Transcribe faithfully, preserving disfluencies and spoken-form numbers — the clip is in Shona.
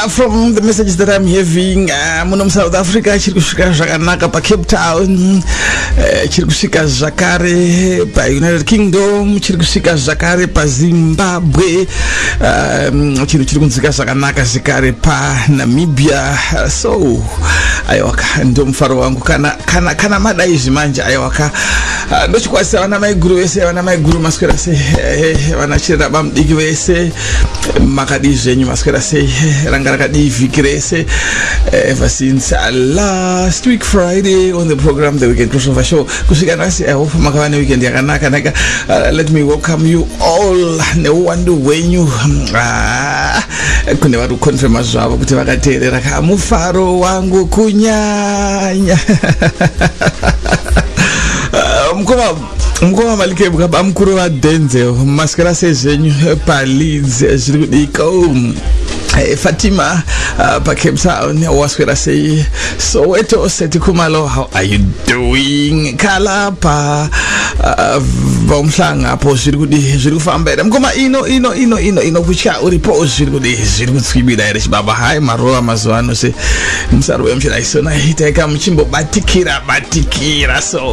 uh, from the messages that I'm having, uh, muno South Africa chiri kusvika zvakanaka pa Cape Town, uh, chiri kusvika zvakare pa United Kingdom, chiri kusvika zvakare pa Zimbabwe, um, chiri chiri kunzika zvakanaka zvakare pa Namibia. Uh, so aiwaka ndo mufaro wangu kana kana kana madai zvimanje aiwaka uh, ndochikwasisa vana maiguru vese vana maiguru maswera se eh, vana chirira bamudiki vese makadi zvenyu maswera se ranga rakadi vhiki rese ever since uh, last week Friday on the program The Weekend Crossover Show kusvika nhasi. I hope makava ne weekend yakanaka naka. Uh, let me welcome you all neuwandu hwenyu uh, kune vari kukonfirma zvavo kuti vakateerera ka mufaro wangu kunyanya. uh, mukoma mukoma malike bukaba mukuru wa Denzel maskara sezvenyu pa Leeds zviri kudiko. Hey, Fatima uh, pa Cape Town waswera sei Soweto Seti Kumalo, how are you doing? Kala pa uh, vamhlanga po zviri kudi zviri kufamba mukoma ino ino ino ino ino kucha uri po zviri kudi zviri kutsvibira ere baba. Hai maroa mazuva ano se musaro wemshira isona hiteka muchimbo batikira batikira. So